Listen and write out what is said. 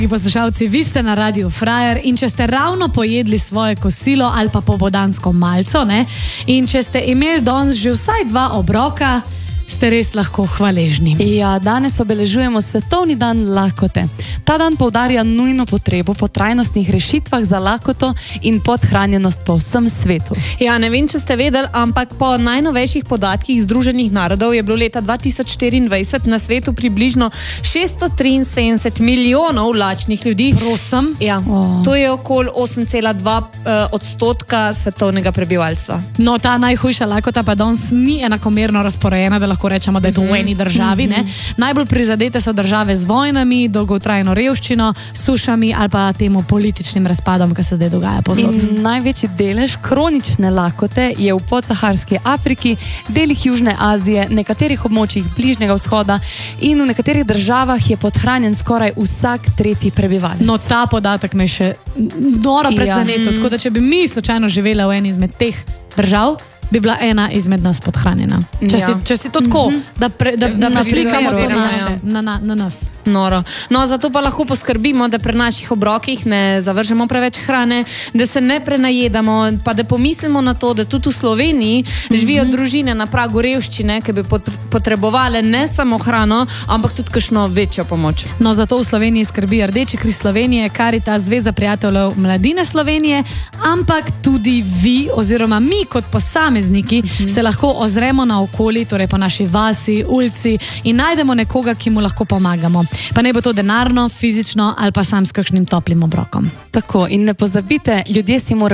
Poslušalci, vi ste na Radiu Frajer in če ste ravno pojedli svoje kosilo ali pa popoldansko malco, ne, in če ste imeli danes že vsaj 2 obroka, ste res lahko hvaležni. Ja, danes obeležujemo Svetovni dan lakote. Ta dan poudarja nujno potrebo po trajnostnih rešitvah za lakoto in podhranjenost po vsem svetu. Ja, ne vem, če ste vedeli, ampak po najnovejših podatkih Združenih narodov je bilo leta 2024 na svetu približno 673 milijonov lačnih ljudi. Prosim. Ja, to je okoli 8,2% svetovnega prebivalstva. No, ta najhujša lakota pa danes ni enakomerno razporejena, da lahko rečemo, da je to v eni državi. Ne? Najbolj prizadete so države z vojnami, dolgotrajno revščino, sušami ali pa temu političnim razpadom, ki se zdaj dogaja povsod. In največji delež kronične lakote je v podsaharski Afriki, delih Južne Azije, nekaterih območjih Bližnjega vzhoda in v nekaterih državah je podhranjen skoraj vsak 3. prebivalec. No, ta podatek me še noro presenetil, tako da če bi mi slučajno živela v eni izmed teh držav, bi bila ena izmed nas podhranjena. Če si to tako, da preslikamo to naše, na nas. Noro. No, zato pa lahko poskrbimo, da pri naših obrokih ne zavržemo preveč hrane, da se ne prenajedamo, pa da pomislimo na to, da tudi v Sloveniji živijo družine na pragu revščine, ki bi potrebovali ne samo hrano, ampak tudi kakšno večjo pomoč. No, zato v Sloveniji skrbi Rdeči križ Slovenije, Karitas, Zveza prijateljev mladine Slovenije, ampak tudi vi oziroma mi kot posamezniki se lahko ozremo na okolje, torej po naši vasi, ulici in najdemo nekoga, ki mu lahko pomagamo. Pa ne bo to denarno, fizično ali pa sam s kakšnim toplim obrokom. Tako, in ne pozabite, ljudje si morajo